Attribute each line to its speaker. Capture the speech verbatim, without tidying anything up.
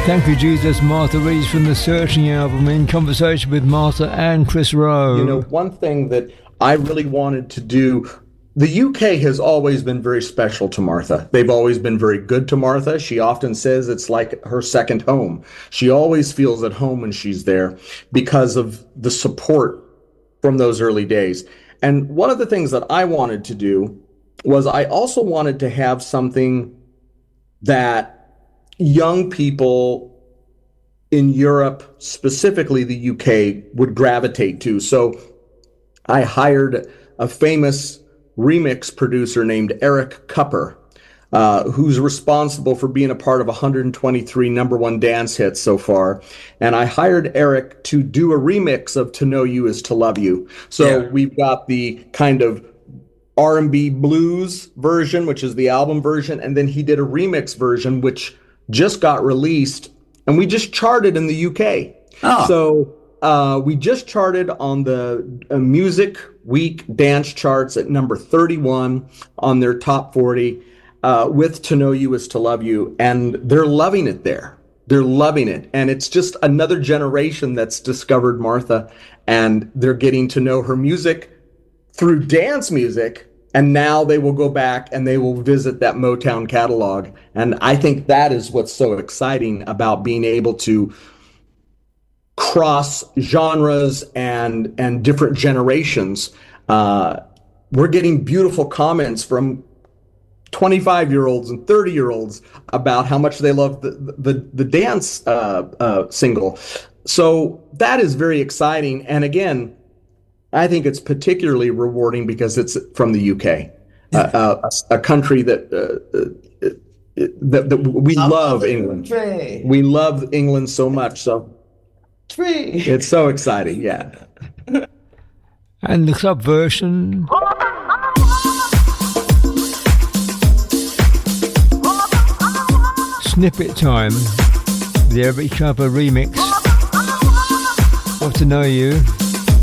Speaker 1: Thank You Jesus, Martha Reeves from the Searching album, in conversation with Martha and Chris Rowe.
Speaker 2: You know, one thing that I really wanted to do, the U K has always been very special to Martha. They've always been very good to Martha. She often says it's like her second home. She always feels at home when she's there because of the support from those early days. And one of the things that I wanted to do was I also wanted to have something that young people in Europe, specifically the U K, would gravitate to. So I hired a famous remix producer named Eric Kupper, uh, who's responsible for being a part of one hundred twenty-three number one dance hits so far. And I hired Eric to do a remix of To Know You Is to Love You. So yeah. We've got the kind of R and B blues version, which is the album version, and then he did a remix version, which just got released, and we just charted in the U K. Oh. So uh, we just charted on the uh, Music Week dance charts at number thirty-one on their top forty uh, with To Know You Is to Love You, and they're loving it there. They're loving it, and it's just another generation that's discovered Martha, and they're getting to know her music through dance music. And now they will go back and they will visit that Motown catalog. And I think that is what's so exciting about being able to cross genres and and different generations. Uh, we're getting beautiful comments from twenty-five-year-olds and thirty-year-olds about how much they love the the, the dance uh, uh, single. So that is very exciting. And again, I think it's particularly rewarding because it's from the U K, uh, uh, a, a country that, uh, uh, that, that we I'm love England. Tree. We love England so much. So tree. It's so exciting. Yeah.
Speaker 1: And the club version. Snippet Time. The Eric Kupper remix of To Know You.